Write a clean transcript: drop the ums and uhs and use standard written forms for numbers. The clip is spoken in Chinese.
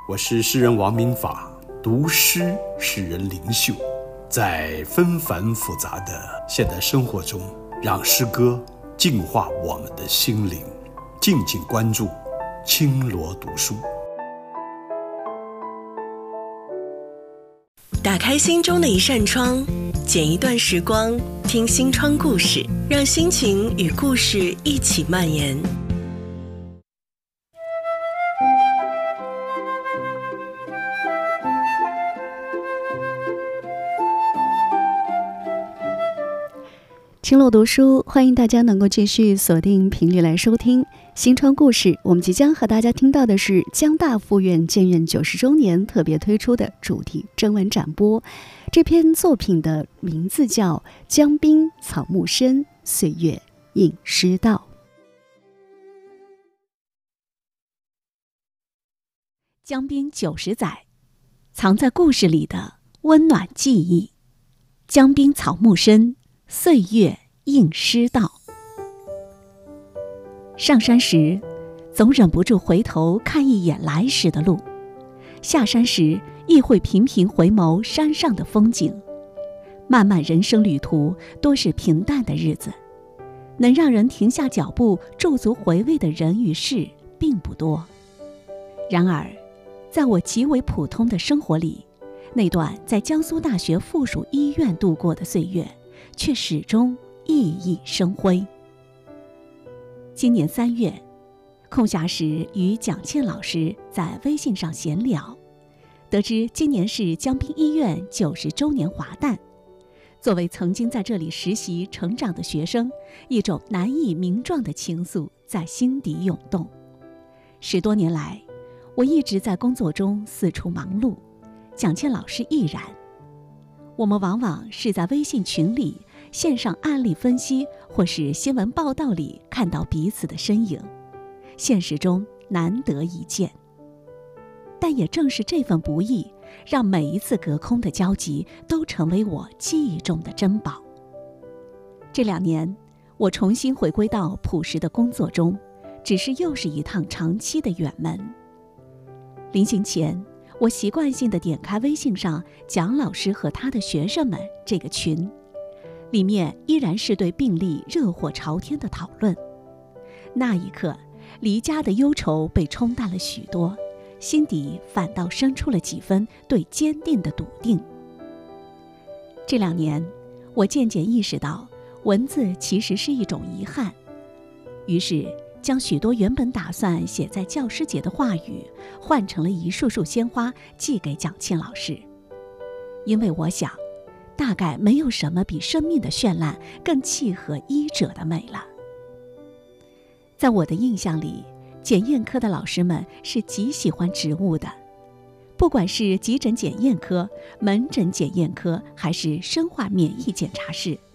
我是诗人王明法，读诗使人灵秀，在纷繁复杂的现代生活中，让诗歌净化我们的心灵。静静关注青罗读书。 打开心中的一扇窗，剪一段时光，听心窗故事，让心情与故事一起蔓延。 青罗读书，欢迎大家能够继续锁定频率来收听新窗故事。我们即将和大家听到的是江大附院建院90周年特别推出的主题征文展播。这篇作品的名字叫《江滨草木深，岁月映诗道》。 江滨90载，藏在故事里的温暖记忆。江滨草木深，岁月映诗道。上山时，总忍不住回头看一眼来时的路；下山时，亦会频频回眸山上的风景。漫漫人生旅途，多是平淡的日子，能让人停下脚步驻足回味的人与事并不多。然而，在我极为普通的生活里，那段在江苏大学附属医院度过的岁月，却始终熠熠生辉。今年3月，空暇时与蒋倩老师在微信上闲聊，得知今年是江滨医院90周年华诞。作为曾经在这里实习成长的学生，一种难以名状的情愫在心底涌动。10多年来，我一直在工作中四处忙碌，蒋倩老师亦然。我们往往是在微信群里、线上案例分析或是新闻报道里看到彼此的身影，现实中难得一见。但也正是这份不易，让每一次隔空的交集都成为我记忆中的珍宝。这2年，我重新回归到朴实的工作中，只是又是一趟长期的远门。临行前，我习惯性地点开微信上蒋老师和他的学生们这个群，里面依然是对病例热火朝天的讨论。那一刻，离家的忧愁被冲淡了许多，心底反倒生出了几分对坚定的笃定。这2年，我渐渐意识到，文字其实是一种遗憾，于是将许多原本打算写在教师节的话语，换成了一束束鲜花寄给蒋倩老师。因为我想，大概没有什么比生命的绚烂更契合医者的美了。在我的印象里，检验科的老师们是极喜欢植物的，不管是急诊检验科、门诊检验科，还是生化免疫检查室，